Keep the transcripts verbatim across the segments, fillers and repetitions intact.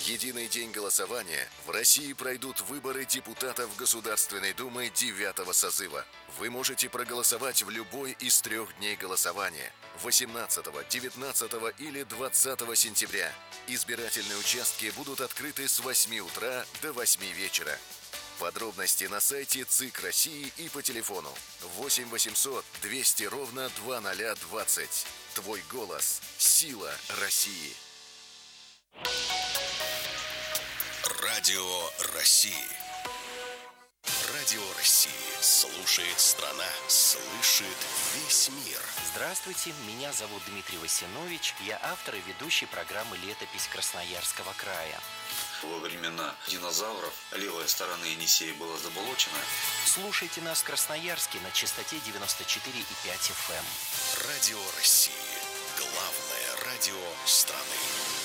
В единый день голосования в России пройдут выборы депутатов Государственной Думы девятого созыва. Вы можете проголосовать в любой из трех дней голосования – восемнадцатого, девятнадцатого или двадцатого сентября. Избирательные участки будут открыты с восьми утра до восьми вечера. Подробности на сайте ЦИК России и по телефону восемь восемьсот двести ровно два ноль двадцать. Твой голос – сила России. Радио России. Радио России. Слушает страна. Слышит весь мир. Здравствуйте, меня зовут Дмитрий Васинович. Я автор и ведущий программы «Летопись Красноярского края». Во времена динозавров левая сторона Енисея была заболочена. Слушайте нас в Красноярске на частоте девяносто четыре и пять эф эм. Радио России. Главное радио страны.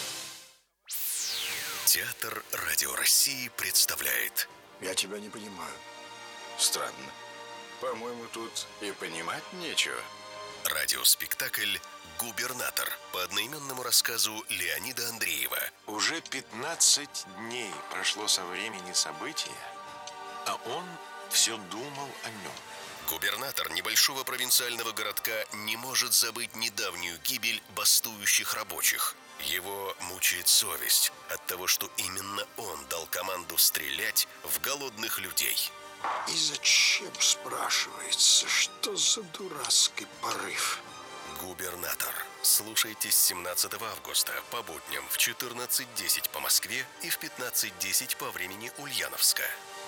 Театр Радио России представляет. Я тебя не понимаю. Странно. По-моему, тут и понимать нечего. Радиоспектакль «Губернатор» по одноименному рассказу Леонида Андреева. Уже пятнадцать дней прошло со времени события, а он все думал о нем. Губернатор небольшого провинциального городка не может забыть недавнюю гибель бастующих рабочих. Его мучает совесть от того, что именно он дал команду стрелять в голодных людей. И зачем, спрашивается, что за дурацкий порыв? Губернатор. Слушайте с семнадцатого августа по будням в четырнадцать десять по Москве и в пятнадцать десять по времени Ульяновска.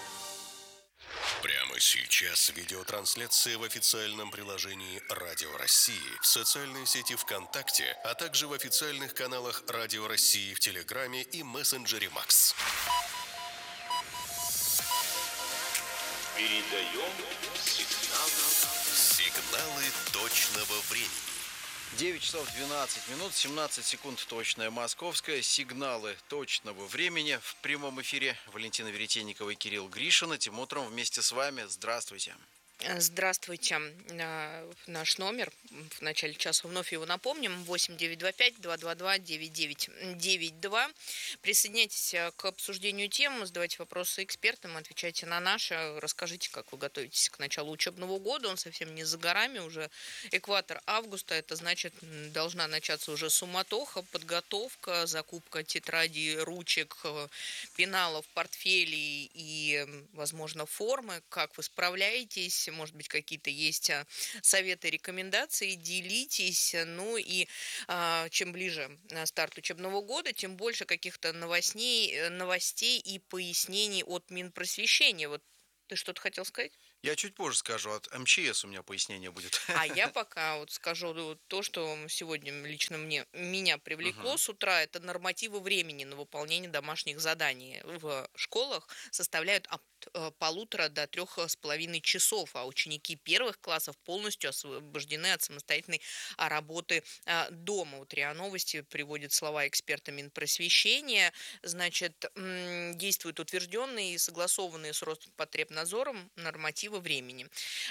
Прямо сейчас видеотрансляция в официальном приложении Радио России, в социальной сети ВКонтакте, а также в официальных каналах Радио России в Телеграме и мессенджере Макс. Передаем сигналы. Сигналы точного времени. девять часов двенадцать минут, семнадцать секунд точное московское. Сигналы точного времени в прямом эфире. Валентина Веретенникова и Кирилл Гришин. Этим утром вместе с вами. Здравствуйте. Здравствуйте. Наш номер в начале часа, вновь его напомним, восемь девятьсот двадцать пять двести двадцать два девяносто девять девяносто два. Присоединяйтесь к обсуждению тем, задавайте вопросы экспертам, отвечайте на наши, расскажите, как вы готовитесь к началу учебного года. Он совсем не за горами, уже экватор августа, это значит, должна начаться уже суматоха, подготовка, закупка тетрадей, ручек, пеналов, портфелей и, возможно, формы. Как вы справляетесь? Может быть, какие-то есть советы, рекомендации, делитесь. Ну и а, чем ближе старт учебного года, тем больше каких-то новостей, новостей и пояснений от Минпросвещения. Вот ты что-то хотел сказать? Я чуть позже скажу, от эм че эс у меня пояснение будет. А я пока вот скажу то, что сегодня лично мне, меня привлекло uh-huh. с утра, это нормативы времени на выполнение домашних заданий в школах составляют от полутора до трех с половиной часов, а ученики первых классов полностью освобождены от самостоятельной работы дома. Вот РИА Новости приводит слова эксперта Минпросвещения. Значит, действуют утвержденные и согласованные с Роспотребнадзором нормативы времени.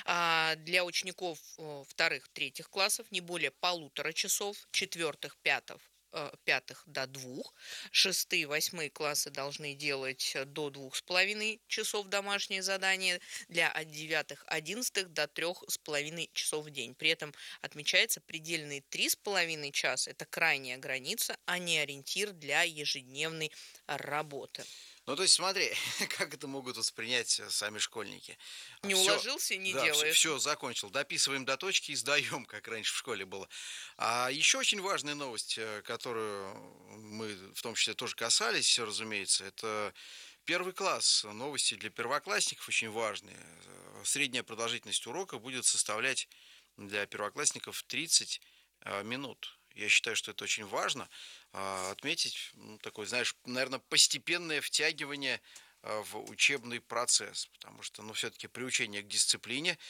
Для учеников вторых, третьих классов не более полутора часов, четвертых, пятых, пятых до двух, шестые, восьмые классы должны делать до двух с половиной часов домашние задания, для девятых, одиннадцатых до трех с половиной часов в день. При этом отмечается предельные три с половиной часа, это крайняя граница, а не ориентир для ежедневной работы. Ну, то есть, смотри, как это могут воспринять сами школьники. Не все, уложился, не да, делаешь. Все, все, закончил. Дописываем до точки и сдаем, как раньше в школе было. А еще очень важная новость, которую мы в том числе тоже касались, разумеется, это первый класс. Новости для первоклассников очень важные. Средняя продолжительность урока будет составлять для первоклассников тридцать минут. Я считаю, что это очень важно отметить, ну, такое, знаешь, наверное, постепенное втягивание в учебный процесс, потому что, ну, все-таки приучение к дисциплине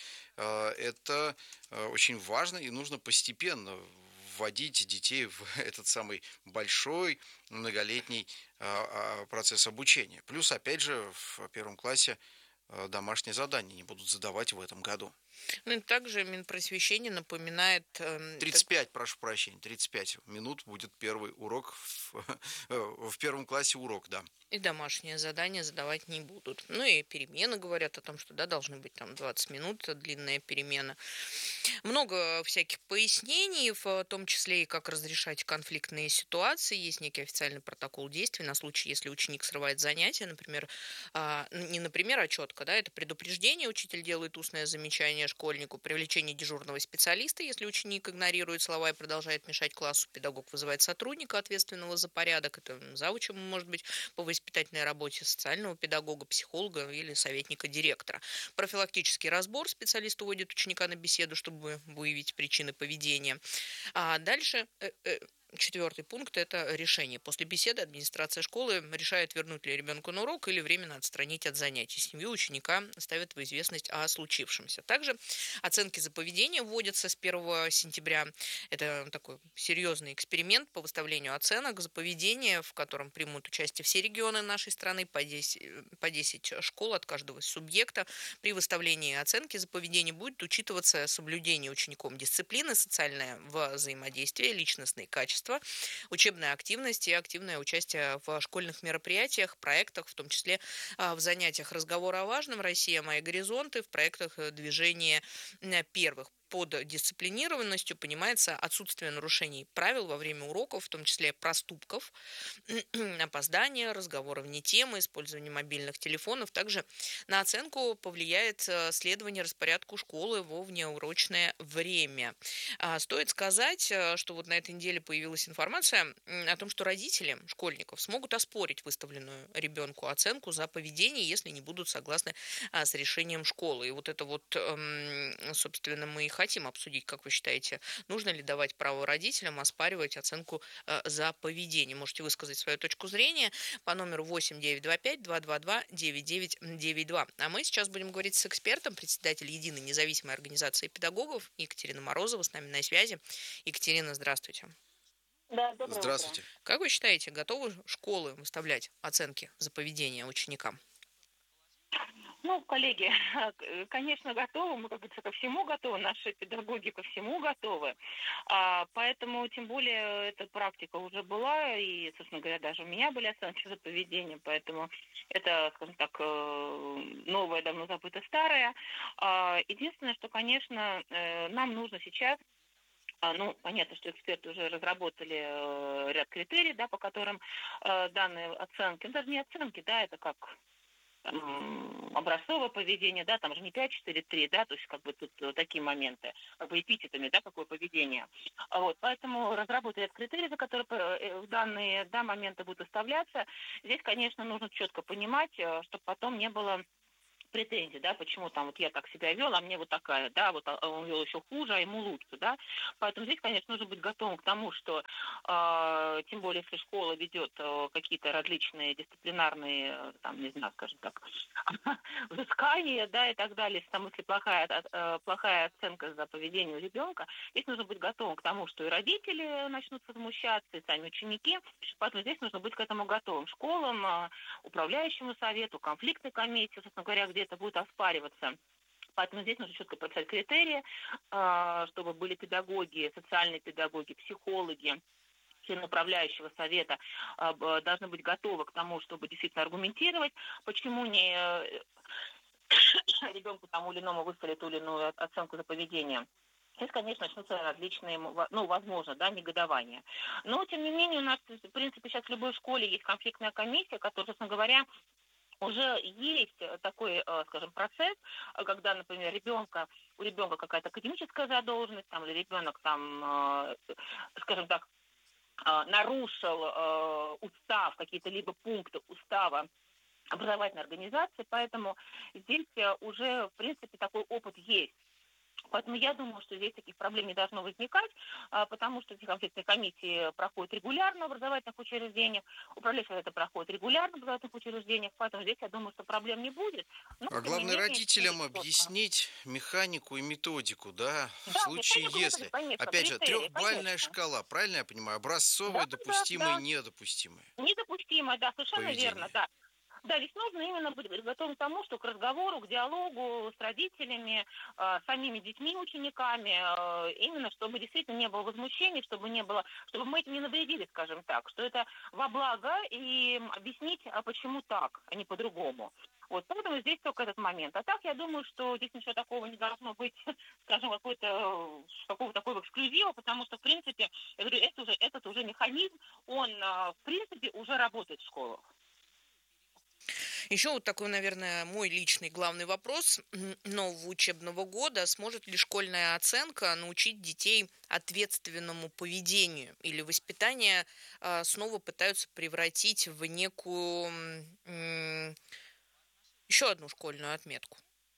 это очень важно, и нужно постепенно вводить детей в этот самый большой многолетний процесс обучения. Плюс, опять же, в первом классе домашние задания не будут задавать в этом году. Ну и также Минпросвещение напоминает... эм, тридцать пять, прошу прощения, тридцать пять минут будет первый урок, в, в первом классе урок, да. И домашние задания задавать не будут. Ну и перемены говорят о том, что да, должны быть там двадцать минут, длинная перемена. Много всяких пояснений, в том числе и как разрешать конфликтные ситуации. Есть некий официальный протокол действий на случай, если ученик срывает занятия, например, а, не например, а четко, да, это предупреждение, учитель делает устное замечание школьнику, привлечение дежурного специалиста, если ученик игнорирует слова и продолжает мешать классу, педагог вызывает сотрудника, ответственного за порядок, это завучем, может быть, по воспитательной работе социального педагога, психолога или советника директора. Профилактический разбор, специалист уводит ученика на беседу, чтобы выявить причины поведения. А дальше э, э, четвертый пункт – это решение. После беседы администрация школы решает, вернуть ли ребенка на урок или временно отстранить от занятий. Семью ученика ставят в известность о случившемся. Также оценки за поведение вводятся с первого сентября. Это такой серьезный эксперимент по выставлению оценок за поведение, в котором примут участие все регионы нашей страны, по десять, по десять школ от каждого субъекта. При выставлении оценки за поведение будет учитываться соблюдение учеником дисциплины, социальное взаимодействие, личностные качества, учебная активность и активное участие в школьных мероприятиях, проектах, в том числе в занятиях разговора о важном, Россия, мои горизонты, в проектах движения первых. Под дисциплинированностью понимается отсутствие нарушений правил во время уроков, в том числе проступков, опоздания, разговоров вне темы, использования мобильных телефонов. Также на оценку повлияет следование распорядку школы во внеурочное время. Стоит сказать, что вот на этой неделе появилась информация о том, что родители школьников смогут оспорить выставленную ребенку оценку за поведение, если не будут согласны с решением школы. И вот это вот, собственно, мы и хотим обсудить, как вы считаете, нужно ли давать право родителям оспаривать оценку э, за поведение. Можете высказать свою точку зрения по номеру восемь девятьсот двадцать пять двести двадцать два девяносто девять девяносто два. А мы сейчас будем говорить с экспертом, председателем Единой независимой организации педагогов Екатерина Морозова с нами на связи. Екатерина, здравствуйте. Да, доброе Здравствуйте. утро. Как вы считаете, готовы школы выставлять оценки за поведение ученикам? Ну, коллеги, конечно, готовы, мы, как говорится, ко всему готовы, наши педагоги ко всему готовы. А, поэтому, тем более, эта практика уже была, и, собственно говоря, даже у меня были оценки за поведение, поэтому это, скажем так, новое, давно забыто старое. А, единственное, что, конечно, нам нужно сейчас. Ну, понятно, что эксперты уже разработали э, ряд критерий, да, по которым э, данные оценки, ну, даже не оценки, да, это как там, образцовое поведение, да, там же не пять, четыре, три, да, то есть как бы тут э, такие моменты, как бы эпитетами, да, какое поведение. Вот, поэтому разработали ряд критерий, за которые э, данные, да, моменты будут выставляться. Здесь, конечно, нужно четко понимать, э, чтобы потом не было претензий, да, почему там вот я так себя вел, а мне вот такая, да, вот он вел еще хуже, а ему лучше, да. Поэтому здесь, конечно, нужно быть готовым к тому, что, э, тем более, если школа ведет э, какие-то различные дисциплинарные, э, там, не знаю, скажем так, взыскания, да, и так далее, если там, если плохая, э, плохая оценка за поведение у ребенка, здесь нужно быть готовым к тому, что и родители начнут возмущаться, и сами ученики, поэтому здесь нужно быть к этому готовым. Школам, э, управляющему совету, конфликтной комиссии, собственно говоря, где это будет оспариваться. Поэтому здесь нужно четко прописать критерии, чтобы были педагоги, социальные педагоги, психологи, члены управляющего совета должны быть готовы к тому, чтобы действительно аргументировать, почему не ребенку тому или иному выставили ту или иную оценку за поведение. Здесь, конечно, начнутся различные, ну, возможно, да, негодования. Но, тем не менее, у нас, в принципе, сейчас в любой школе есть конфликтная комиссия, которая, собственно говоря, уже есть такой, скажем, процесс, когда, например, ребенка, у ребенка какая-то академическая задолженность, там, или ребенок там, скажем так, нарушил устав, какие-то либо пункты устава образовательной организации, поэтому здесь уже, в принципе, такой опыт есть. Поэтому я думаю, что здесь таких проблем не должно возникать, потому что эти конфликтные комиссии проходят регулярно в образовательных учреждениях, управляющий совет проходит регулярно в образовательных учреждениях, поэтому здесь, я думаю, что проблем не будет. Но, а главное, менее, родителям объяснить механику и методику, да, да в случае, если, методику, конечно, опять же, трехбальная конечно. Шкала, правильно я понимаю, образцовая, да, допустимая, да, да. недопустимая. Недопустимая, да, совершенно поведение. Верно, да. Да, здесь нужно именно быть готовым к тому, что к разговору, к диалогу с родителями, э, самими детьми, учениками, э, именно чтобы действительно не было возмущений, чтобы не было, чтобы мы этим не навредили, скажем так, что это во благо и объяснить, а почему так, а не по-другому. Вот, поэтому здесь только этот момент. А так, я думаю, что здесь ничего такого не должно быть, скажем, какой-то, э, какого-то такого эксклюзива, потому что, в принципе, я говорю, это уже, этот уже механизм, он, э, в принципе, уже работает в школах. Еще вот такой, наверное, мой личный главный вопрос м, нового учебного года. Сможет ли школьная оценка научить детей ответственному поведению? Или воспитание а, снова пытаются превратить в некую м, еще одну школьную отметку?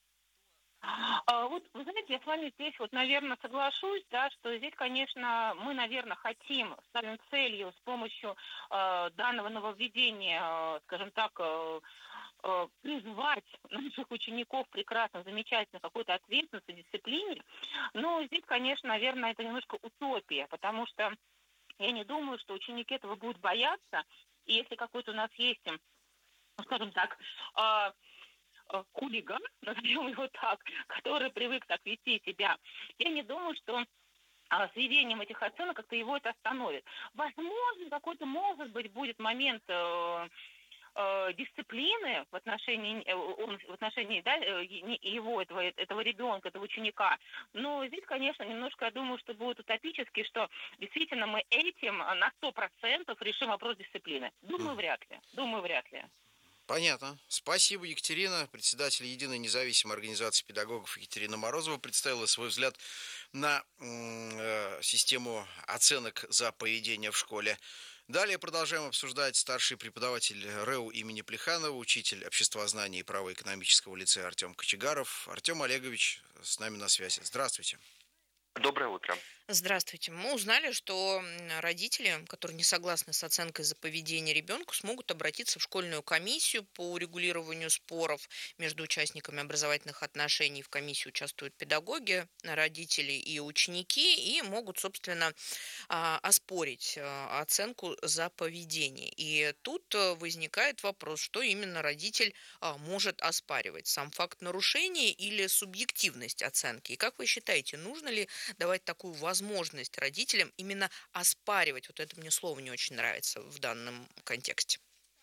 А, Вот, вы знаете, я с вами здесь вот, наверное, соглашусь, да, что здесь, конечно, мы, наверное, хотим, ставим целью с помощью э, данного нововведения, э, скажем так, э, э, призвать наших учеников прекрасно, замечательно, какой-то ответственности, дисциплине. Но здесь, конечно, наверное, это немножко утопия, потому что я не думаю, что ученики этого будут бояться. И если какой-то у нас есть, м, ну, скажем так, а, э, хулиган, назовем его так, который привык так вести себя, я не думаю, что а, с введением этих оценок как-то его это остановит. Возможно, какой-то, может быть, будет момент э, э, дисциплины в отношении, э, он, в отношении да, э, не- его, этого, этого ребенка, этого ученика. Но здесь, конечно, немножко, я думаю, что будет утопически, что действительно мы этим а, на сто процентов решим вопрос дисциплины. Думаю, Мгм. вряд ли. Думаю, вряд ли. Понятно. Спасибо, Екатерина. Председатель Единой независимой организации педагогов Екатерина Морозова представила свой взгляд на м, э, систему оценок за поведение в школе. Далее продолжаем обсуждать старший преподаватель РЭУ имени Плеханова, учитель обществознания и права экономического лицея Артем Кочегаров. Артем Олегович с нами на связи. Здравствуйте. Доброе утро. Здравствуйте. Мы узнали, что м, родители, которые не согласны с оценкой за поведение ребенка, смогут обратиться в школьную комиссию по урегулированию споров между участниками образовательных отношений. В комиссии участвуют педагоги, родители и ученики, и могут, собственно, а, оспорить а, оценку за поведение. И тут э, возникает вопрос, что именно родитель а, может оспаривать: сам факт нарушения или субъективность оценки. И как вы считаете, нужно ли давать такую возможность родителям именно оспаривать? Вот это мне слово не очень нравится в данном контексте.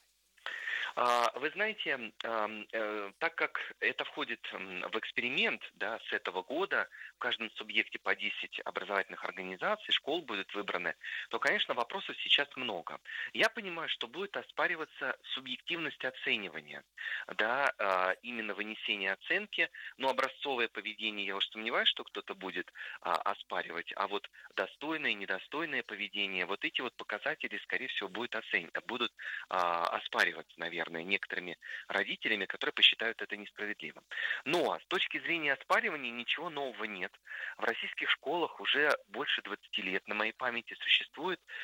А, Вы знаете, ам, э, так как это входит м, в эксперимент, да, с этого года, в каждом субъекте по десять образовательных организаций, школ будут выбраны, то, конечно, вопросов сейчас много. Я понимаю, что будет оспариваться субъективность оценивания, да, а, именно вынесение оценки, но образцовое поведение, я уж сомневаюсь, что кто-то будет а, оспаривать, а вот достойное и недостойное поведение, вот эти вот показатели, скорее всего, будут, оцен... будут а, оспариваться, наверное, некоторыми родителями, которые посчитают это несправедливым. Но с точки зрения оспаривания ничего нового нет. В российских школах уже больше двадцати лет, на моей памяти, существует